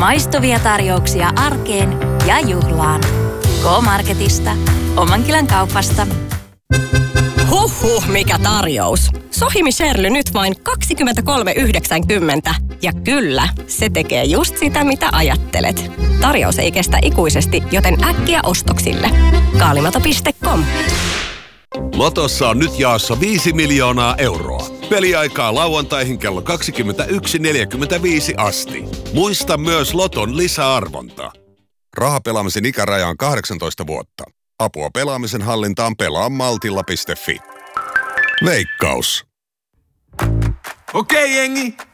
Maistuvia tarjouksia arkeen ja juhlaan. K-Marketista. Omankylän kaupasta. Huhhuh, mikä tarjous. Sohimi Sherly nyt vain 23,90. Ja kyllä, se tekee just sitä, mitä ajattelet. Tarjous ei kestä ikuisesti, joten äkkiä ostoksille. Kaalimato.com. Lotossa on nyt jaossa 5 miljoonaa euroa. Peliaikaa lauantaihin kello 21.45 asti. Muista myös Loton lisäarvonta. Rahapelaamisen ikäraja on 18 vuotta. Apua pelaamisen hallintaan pelaa maltilla.fi. Veikkaus. Okei, jengi,